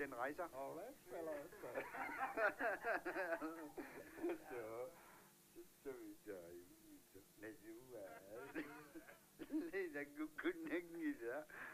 den rejser. All right, fellas. Så vi tager nej, du er. Leda kukunengi, ja.